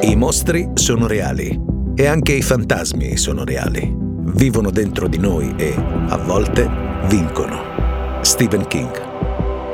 I mostri sono reali e anche i fantasmi sono reali. Vivono dentro di noi e, a volte, vincono. Stephen King.